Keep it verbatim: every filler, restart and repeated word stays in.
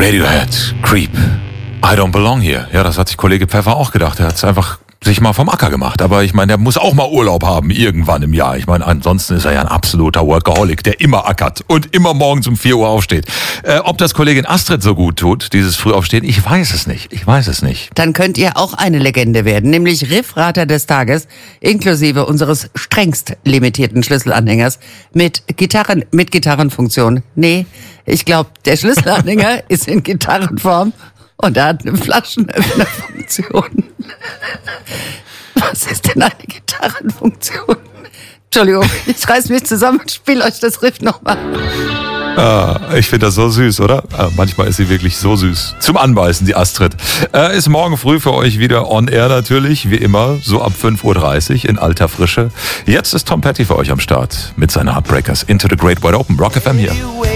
Radiohead, Creep, I Don't Belong Here. Ja, das hat sich Kollege Pfeffer auch gedacht. Er hat es einfach sich mal vom Acker gemacht. Aber ich meine, der muss auch mal Urlaub haben, irgendwann im Jahr. Ich meine, ansonsten ist er ja ein absoluter Workaholic, der immer ackert und immer morgens um vier Uhr aufsteht. Äh, ob das Kollegin Astrid so gut tut, dieses Frühaufstehen, ich weiß es nicht. Ich weiß es nicht. Dann könnt ihr auch eine Legende werden, nämlich Riffrater des Tages, inklusive unseres strengst limitierten Schlüsselanhängers mit Gitarren, mit Gitarrenfunktion. Nee, ich glaube, der Schlüsselanhänger ist in Gitarrenform und er hat eine Flaschenöffnerfunktion. Was ist denn eine Gitarrenfunktion? Entschuldigung, ich reiß mich zusammen und spiele euch das Riff nochmal. Ah, ich finde das so süß, oder? Ah, manchmal ist sie wirklich so süß. Zum Anbeißen, die Astrid. Äh, ist morgen früh für euch wieder on air natürlich, wie immer, so ab fünf Uhr dreißig in alter Frische. Jetzt ist Tom Petty für euch am Start mit seinen Heartbreakers Into the Great Wide Open. Rock F M hier.